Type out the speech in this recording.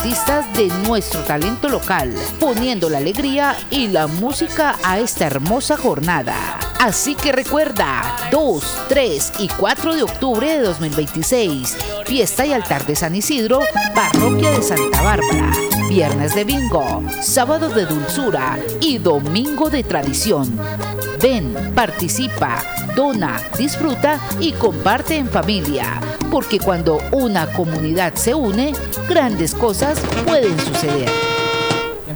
artistas de nuestro talento local, poniendo la alegría y la música a esta hermosa jornada. Así que recuerda, 2, 3 y 4 de octubre de 2026, fiesta y altar de San Isidro, parroquia de Santa Bárbara. Viernes de bingo, sábado de dulzura y domingo de tradición. Ven, participa, dona, disfruta y comparte en familia, porque cuando una comunidad se une, grandes cosas pueden suceder.